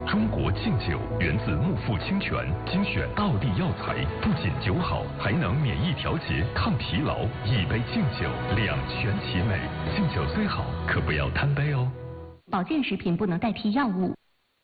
中国劲酒源自木富清泉，精选道地药材，不仅酒好，还能免疫调节、抗疲劳。一杯劲酒，两全其美。劲酒虽好，可不要贪杯哦。 保健食品不能代替药物。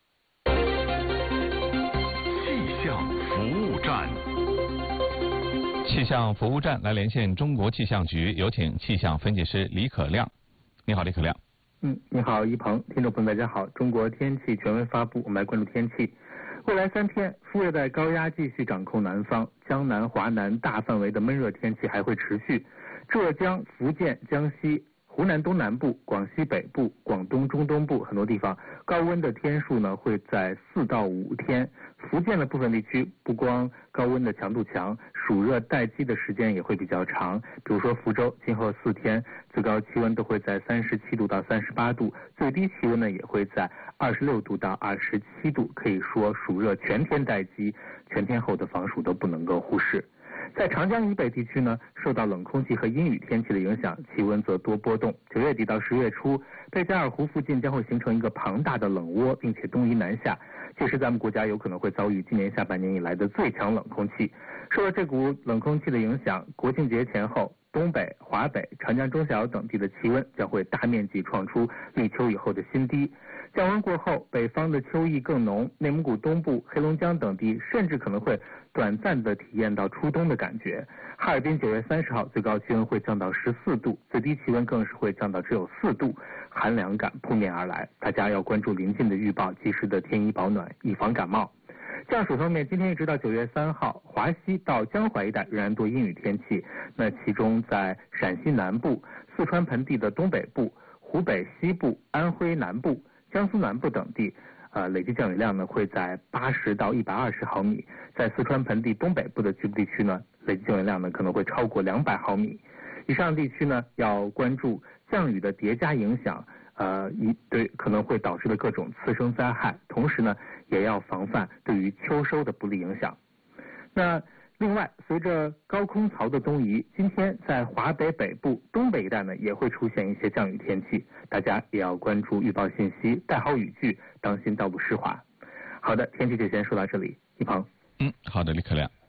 气象服务站。 气象服务站来连线中国气象局，有请气象分析师李可亮。你好，李可亮。 你好，一鹏，听众朋友大家好。中国天气权威发布，我们来关注天气。未来3天，副热带高压继续掌控南方，江南、华南大范围的闷热天气还会持续。浙江、福建、江西、湖南东南部、广西北部、广东中东部很多地方高温的天数呢会在4到5天。福建的部分地区不光高温的强度强，暑热待机的时间也会比较长。比如说福州，今后4天最高气温都会在37度到38度，最低气温呢也会在26度到27度，可以说暑热全天待机，全天候的防暑都不能够忽视。在长江以北地区呢，受到冷空气和阴雨天气的影响，气温则多波动。9月底到10月初，贝加尔湖附近将会形成一个庞大的冷涡，并且东移南下，届时咱们国家有可能会遭遇今年下半年以来的最强冷空气。受到这股冷空气的影响，国庆节前后，东北、华北、长江中小等地的气温将会大面积创出立秋以后的新低。降温过后，北方的秋意更浓，内蒙古东部、黑龙江等地甚至可能会短暂的体验到初冬的感觉。哈尔滨9月30号最高气温会降到14度，最低气温更是会降到只有4度，寒凉感扑面而来。大家要关注临近的预报，及时的添衣保暖，以防感冒。降水方面，今天一直到9月3号，华西到江淮一带仍然多阴雨天气。那其中在陕西南部、四川盆地的东北部、湖北西部、安徽南部、江苏南部等地，累计降雨量呢会在80到120毫米。在四川盆地东北部的局部地区呢，累计降雨量呢可能会超过200毫米。以上地区呢要关注降雨的叠加影响，对可能会导致的各种次生灾害，同时呢也要防范对于秋收的不利影响。那另外，随着高空槽的东移，今天在华北北部、东北一带呢也会出现一些降雨天气，大家也要关注预报信息，带好雨具，当心道路湿滑。好的，天气就先说到这里，一鹏。 好的，李可亮。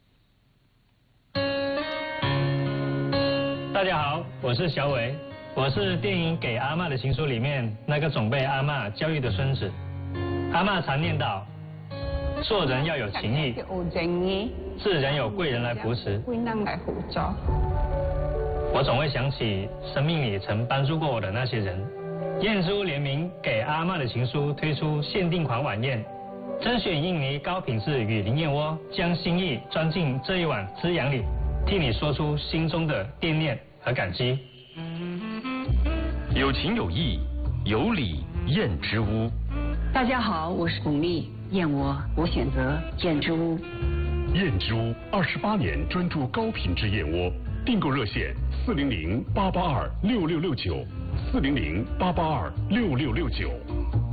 大家好，我是小伟，我是电影《给阿嬷的情书》里面那个总被阿嬷教育的孙子。阿嬷常念叨，做人要有情义，是人有贵人来扶持。我总会想起生命里曾帮助过我的那些人。燕珠联名《给阿嬷的情书》推出限定款晚宴，甄选印尼高品质雨林燕窝，将心意装进这一碗滋养里，替你说出心中的惦念和感激。 有情有义，有礼燕之屋。 大家好，我是巩俐，燕窝我选择燕之屋。 燕之屋28年专注高品质燕窝，订购热线400-882-6669，400-882-6669。